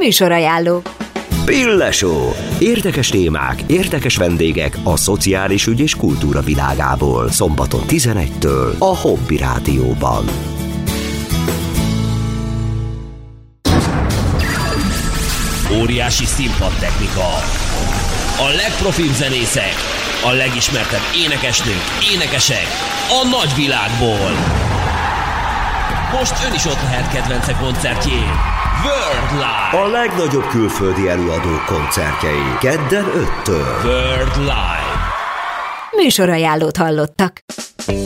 Műsorajánló. Pille-show. Érdekes témák, érdekes vendégek a szociális ügy és kultúra világából. Szombaton 11-től a Hobby Rádióban. Óriási színpadtechnika. A legprofibb zenészek, a legismertebb énekesnők, énekesek a nagyvilágból. Most ön is ott lehet kedvence koncertjén. World Live. A legnagyobb külföldi előadók koncertjei. Kedden 5-től. World Live. Műsorajánlót hallottak.